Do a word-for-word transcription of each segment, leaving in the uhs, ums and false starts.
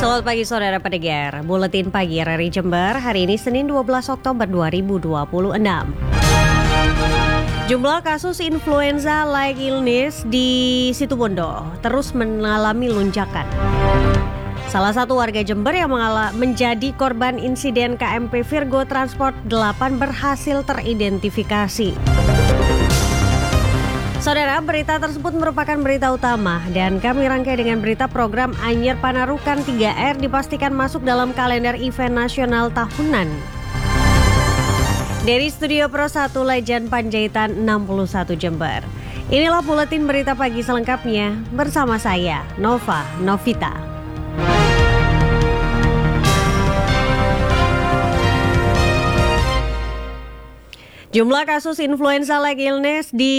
Selamat pagi saudara pendengar, Buletin Pagi R R I Jember hari ini Senin dua belas Oktober dua ribu dua puluh enam. Jumlah kasus influenza like illness di Situbondo terus mengalami lonjakan. Salah satu warga Jember yang mengalami menjadi korban insiden K M P Virgo Transport delapan berhasil teridentifikasi. Saudara, berita tersebut merupakan berita utama dan kami rangkai dengan berita program Anyer Panarukan tiga R dipastikan masuk dalam kalender event nasional tahunan. Dari Studio Pro satu Legend Panjaitan enam puluh satu Jember. Inilah buletin berita pagi selengkapnya bersama saya, Nova Novita. Jumlah kasus influenza like illness di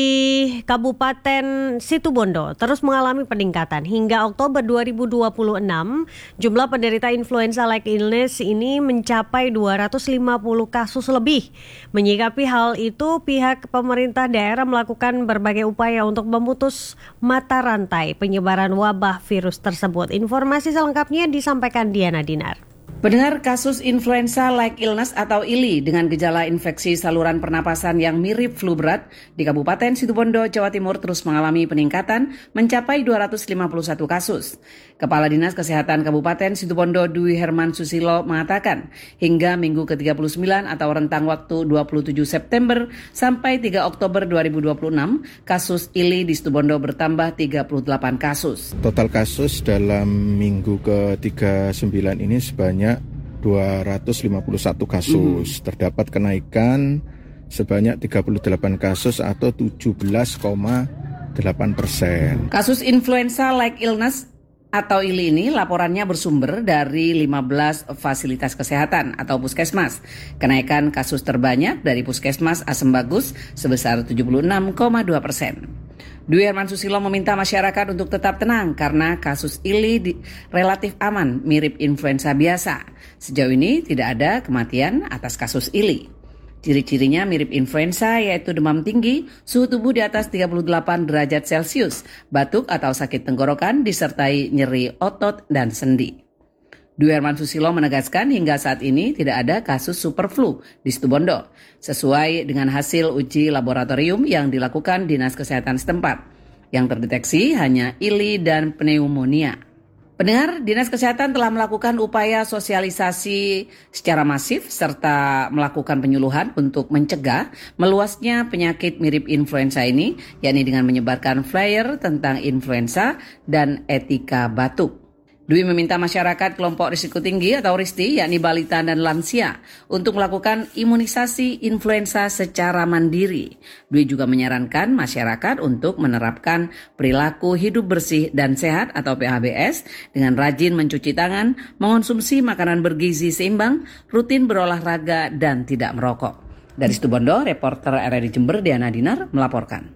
Kabupaten Situbondo terus mengalami peningkatan. Hingga Oktober dua ribu dua puluh enam, jumlah penderita influenza like illness ini mencapai dua ratus lima puluh kasus lebih. Menyikapi hal itu, pihak pemerintah daerah melakukan berbagai upaya untuk memutus mata rantai penyebaran wabah virus tersebut. Informasi selengkapnya disampaikan Diana Dinar. Pendengar, kasus influenza like illness atau I L I dengan gejala infeksi saluran pernapasan yang mirip flu berat di Kabupaten Situbondo, Jawa Timur terus mengalami peningkatan mencapai dua ratus lima puluh satu kasus. Kepala Dinas Kesehatan Kabupaten Situbondo Dwi Herman Susilo mengatakan hingga minggu ke tiga puluh sembilan atau rentang waktu dua puluh tujuh September sampai tiga Oktober dua ribu dua puluh enam, kasus I L I di Situbondo bertambah tiga puluh delapan kasus. Total kasus dalam minggu ke tiga puluh sembilan ini sebanyak dua ratus lima puluh satu kasus. Mm. Terdapat kenaikan sebanyak tiga puluh delapan kasus atau tujuh belas koma delapan persen. Kasus influenza like illness atau I L I ini laporannya bersumber dari lima belas fasilitas kesehatan atau puskesmas. Kenaikan kasus terbanyak dari puskesmas Asem Bagus sebesar tujuh puluh enam koma dua persen. Dwi Herman Susilo meminta masyarakat untuk tetap tenang karena kasus I L I di, relatif aman, mirip influenza biasa. Sejauh ini tidak ada kematian atas kasus I L I. Ciri-cirinya mirip influenza yaitu demam tinggi, suhu tubuh di atas tiga puluh delapan derajat Celcius, batuk atau sakit tenggorokan disertai nyeri otot dan sendi. Dwi Herman Susilo menegaskan hingga saat ini tidak ada kasus superflu di Situbondo, sesuai dengan hasil uji laboratorium yang dilakukan Dinas Kesehatan setempat. Yang terdeteksi hanya I L I dan pneumonia. Pendengar, Dinas Kesehatan telah melakukan upaya sosialisasi secara masif serta melakukan penyuluhan untuk mencegah meluasnya penyakit mirip influenza ini, yakni dengan menyebarkan flyer tentang influenza dan etika batuk. Dwi meminta masyarakat kelompok risiko tinggi atau R I S T I, yakni balita dan lansia, untuk melakukan imunisasi influenza secara mandiri. Dwi juga menyarankan masyarakat untuk menerapkan perilaku hidup bersih dan sehat atau P H B S dengan rajin mencuci tangan, mengonsumsi makanan bergizi seimbang, rutin berolahraga, dan tidak merokok. Dari Situbondo, reporter R R I Jember Diana Dinar melaporkan.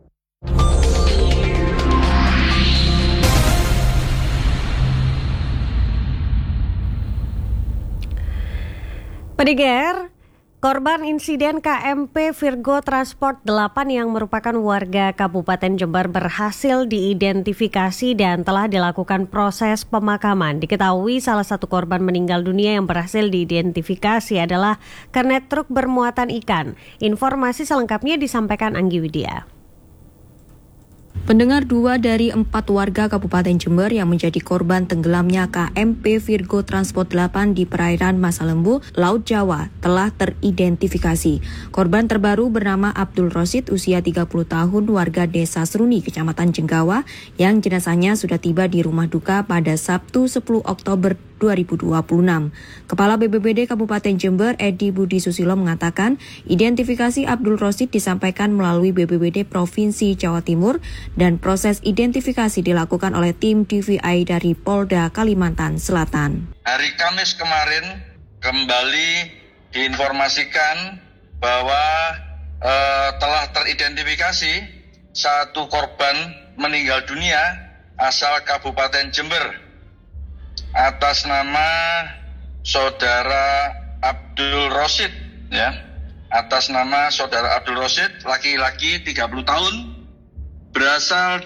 Pendengar, korban insiden K M P Virgo Transport delapan yang merupakan warga Kabupaten Jember berhasil diidentifikasi dan telah dilakukan proses pemakaman. Diketahui salah satu korban meninggal dunia yang berhasil diidentifikasi adalah kernet truk bermuatan ikan. Informasi selengkapnya disampaikan Anggi Widya. Pendengar, dua dari empat warga Kabupaten Jember yang menjadi korban tenggelamnya K M P Virgo Transport delapan di perairan Masalembu, Laut Jawa telah teridentifikasi. Korban terbaru bernama Abdul Rosid, usia tiga puluh tahun, warga Desa Seruni, Kecamatan Jenggawa, yang jenazahnya sudah tiba di rumah duka pada Sabtu sepuluh Oktober dua ribu dua puluh enam. Kepala B P B D Kabupaten Jember, Edi Budi Susilo, mengatakan identifikasi Abdul Rosid disampaikan melalui B P B D Provinsi Jawa Timur dan proses identifikasi dilakukan oleh tim D V I dari Polda Kalimantan Selatan. Hari Kamis kemarin kembali diinformasikan bahwa eh, telah teridentifikasi satu korban meninggal dunia asal Kabupaten Jember atas nama Saudara Abdul Rosid, ya, atas nama Saudara Abdul Rosid, laki-laki tiga puluh tahun, berasal